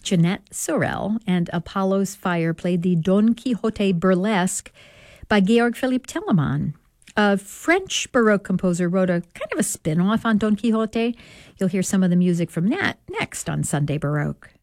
Jeanette Sorel, and Apollo's Fire played the Don Quixote Burlesque by Georg Philipp Telemann. A French Baroque composer wrote a kind of a spin-off on Don Quixote. You'll hear some of the music from that next on Sunday Baroque.